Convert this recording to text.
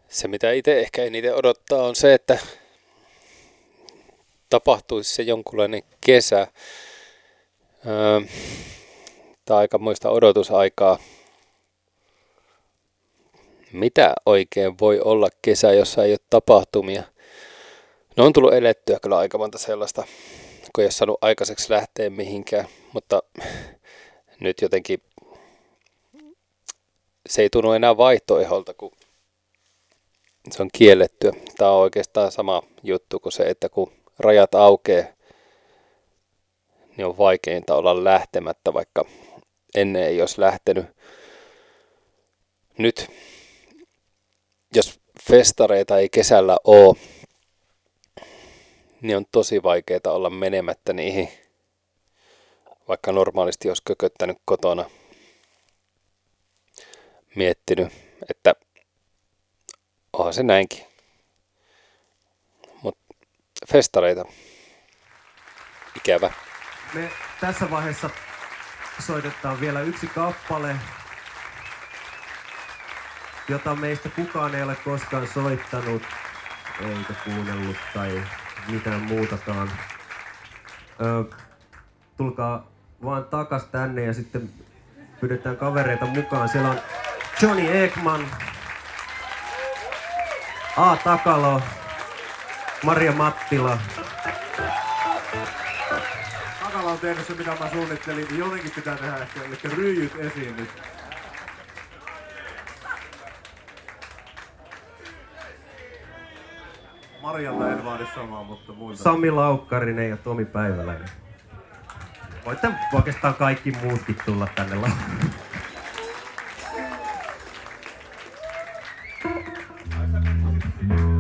Se, mitä itse ehkä eniten odottaa, on se, että tapahtuisi se jonkunlainen kesä. Tämä on aikamoista odotusaikaa. Mitä oikein voi olla kesä, jossa ei ole tapahtumia? No on tullut elettyä kyllä aika monta sellaista, kun ei ole saanut aikaiseksi lähteä mihinkään, mutta nyt jotenkin se ei tunnu enää vaihtoeholta, kun se on kiellettyä. Tämä on oikeastaan sama juttu kuin se, että kun rajat aukeaa, niin on vaikeinta olla lähtemättä, vaikka ennen ei olisi lähtenyt. Nyt, jos festareita ei kesällä ole, niin on tosi vaikeaa olla menemättä niihin, vaikka normaalisti olisi kököttänyt kotona. Miettinyt, että onhan se näinkin. Mutta festareita. Ikävä. Me tässä vaiheessa soitetaan vielä yksi kappale, jota meistä kukaan ei ole koskaan soittanut, eikä kuunnellut tai mitään muutakaan. Tulkaa vaan takas tänne ja sitten pyydetään kavereita mukaan. Siellä on Johnny Ekman, A. Takalo, Maria Mattila. Takala on tehnyt se, mitä mä suunnittelin. Jotenkin pitää tehdä ehkä, eli ryijyt esiin nyt. Marjalta en vaadi samaa, mutta muilta. Sami Laukkarinen ja Tomi Päiväläinen. Voitte oikeastaan kaikki muutkin tulla tänne laulamaan. Ai sä menisit.